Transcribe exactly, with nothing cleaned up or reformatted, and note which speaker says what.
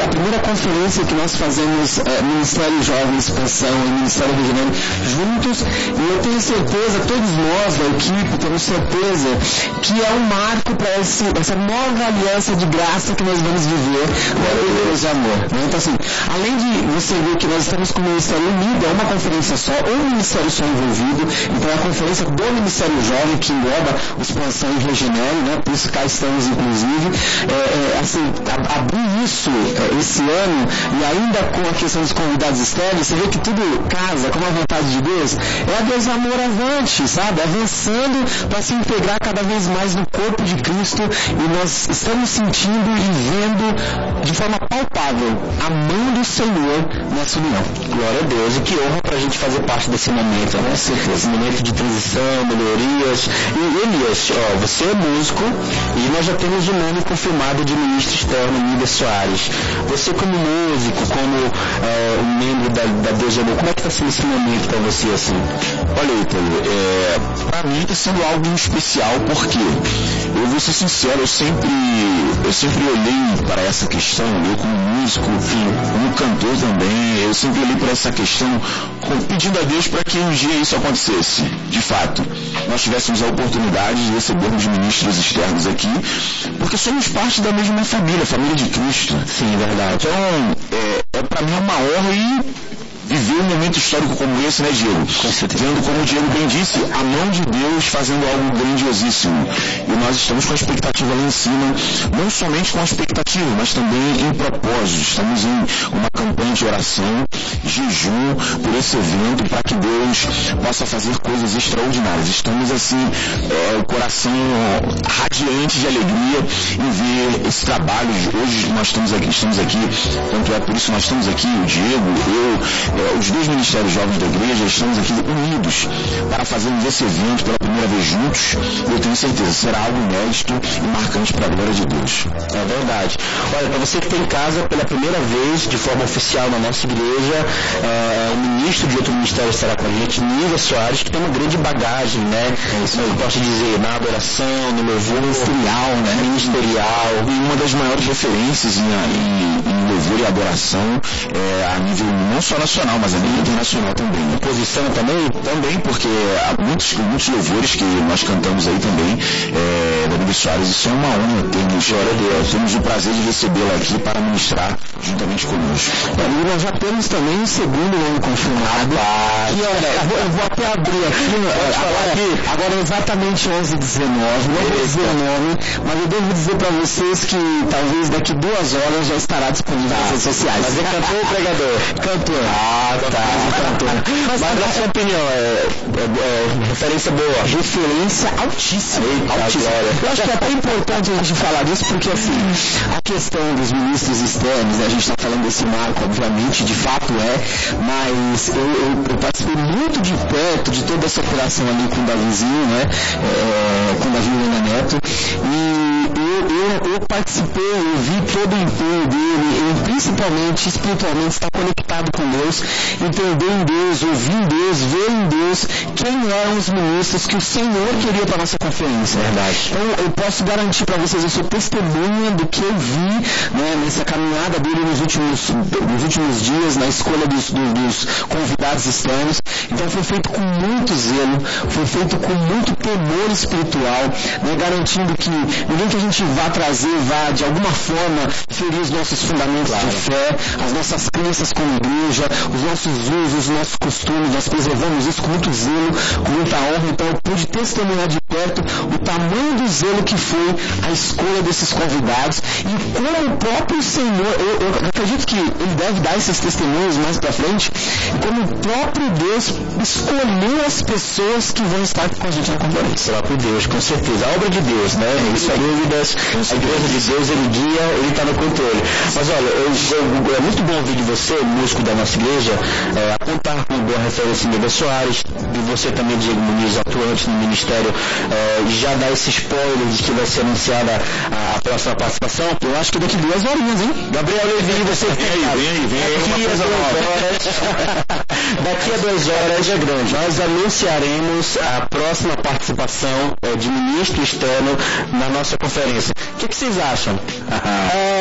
Speaker 1: a primeira conferência que nós fazemos é, Ministério Jovem Expansão e Ministério Regional juntos, e eu tenho certeza, todos nós da equipe temos certeza que é um marco para essa nova aliança de graça que nós vamos viver, né, Deus de amor. Né? Então assim, além de você ver que nós estamos com o Ministério unido, é uma conferência só, um ministério só envolvido, então é a conferência do Ministério Jovem que engloba o Expansão e Regenere, né? Por isso cá estamos inclusive, é, é, assim, a, abrir isso é, esse ano, e ainda com a questão dos convidados externos, você vê que tudo casa com a vontade de Deus, é a Deus amor avante, sabe? Avançando para se integrar cada vez mais no corpo de Cristo, e nós estamos sentindo e vendo de forma palpável a mão do Senhor nessa união.
Speaker 2: Glória a Deus, e que honra para a gente fazer parte desse momento, né? Esse momento de transição, melhorias. E Elias, ó, você é músico e nós já temos o nome confirmado de ministro externo, Nida Soares. Você como músico, como é, um membro da, da Deus de Amor, como é que está sendo esse momento para você assim?
Speaker 3: Olha, Ítalo, é, para mim está sendo algo especial, porque eu vou ser sincero, eu sempre, eu sempre olhei para essa questão, eu como músico, enfim, como cantor também, eu sempre olhei para essa questão pedindo a Deus para que um dia isso acontecesse. De fato, nós tivéssemos a oportunidade de recebermos ministros externos aqui, porque somos parte da mesma família, a família de Cristo.
Speaker 2: Sim, é verdade.
Speaker 3: Então, é, é para mim é uma honra e viver um momento histórico como esse, né, Diego?
Speaker 2: Com certeza.
Speaker 3: Vendo, como o Diego bem disse, a mão de Deus fazendo algo grandiosíssimo. E nós estamos com a expectativa lá em cima, não somente com a expectativa, mas também em propósito. Estamos em uma campanha de oração, jejum por esse evento, para que Deus possa fazer coisas extraordinárias. Estamos, assim, é, o coração radiante de alegria em ver esse trabalho. Hoje nós estamos aqui, estamos aqui, tanto é por isso que nós estamos aqui, o Diego, eu, É, os dois ministérios jovens da igreja, estamos aqui unidos para fazermos esse evento pela primeira vez juntos. Eu tenho certeza, será algo inédito e marcante para a glória de Deus.
Speaker 2: É verdade. Olha, para você que está em casa pela primeira vez, de forma oficial na nossa igreja, é, o ministro de outro ministério estará com a gente, Nida Soares, que tem uma grande bagagem, né? É isso eu posso dizer, na adoração, no louvor ministerial, né? Ministerial.
Speaker 3: E uma das maiores referências em, em, em louvor e adoração é, a nível não só nacional, mas a nível internacional também.
Speaker 2: Posição também?
Speaker 3: Também, porque há muitos, muitos louvores que nós cantamos aí também, é, da Nida Soares. Isso é uma honra termos, Deus, temos o prazer de recebê-la aqui para ministrar juntamente conosco.
Speaker 1: É, e nós já temos também o segundo nome confirmado. Ah, e olha, eu vou, eu vou até abrir aqui, agora, aqui, agora é exatamente onze e dezenove, não vou dizer o nome, mas eu devo dizer para vocês que talvez daqui duas horas já estará disponível nas redes sociais.
Speaker 2: Mas é cantor ou pregador?
Speaker 1: Cantor.
Speaker 2: Ah, tá. Cantor. Mas, mas na sua opinião, é, é, é referência boa?
Speaker 1: Referência altíssima.
Speaker 2: Eita,
Speaker 1: altíssima. Eu acho que é até importante a gente falar disso, porque assim, a questão dos ministros externos, né, a gente está falando desse marco, obviamente, de fato é, mas eu, eu, eu participei muito de perto de toda essa operação ali com o Davizinho, né, é, com o Davi Lena Neto, e eu, eu, eu participei, eu vi todo o empenho dele, em, principalmente, espiritualmente, estar conectado com Deus, entender em Deus, ouvir em Deus, ver em Deus quem eram os ministros que o Senhor queria para a nossa conferência.
Speaker 2: Verdade.
Speaker 1: Então, eu posso garantir para vocês, eu sou testemunha do que eu vi, né, nessa caminhada dele nos últimos, nos últimos dias, na escolha dos, dos, dos convidados externos. Então, foi feito com muito zelo, foi feito com muito temor espiritual, né, garantindo que ninguém que a gente vá trazer, vá de alguma forma ferir os nossos fundamentos claro. de fé, as nossas crenças como igreja, os nossos usos, os nossos costumes, nós preservamos isso com muito zelo, com muita honra. Então eu pude testemunhar de perto o tamanho do zelo que foi a escolha desses convidados e como o próprio Senhor, eu, eu acredito que ele deve dar esses testemunhos mais pra frente, e como o próprio Deus escolheu as pessoas que vão estar com a gente na conferência.
Speaker 2: O próprio Deus, com certeza, a obra de Deus, né? Isso é dúvidas, a igreja de Deus, ele guia, ele está no controle. Mas olha, eu, eu, é muito bom ouvir de você, músico da nossa igreja, é, apontar com boa referência em Nida Soares, de você também, Diego Muniz, atuante no ministério, é, já dar esse spoiler de que vai ser anunciada a, a próxima participação.
Speaker 1: Eu acho que daqui duas horinhas, hein?
Speaker 2: Gabriel Levi, você
Speaker 3: vem aí, vem aí, vem aí.
Speaker 2: Daqui a duas horas, daqui a duas horas é grande. Nós anunciaremos a próxima participação é, de ministro externo na nossa conferência. O que, que vocês acham?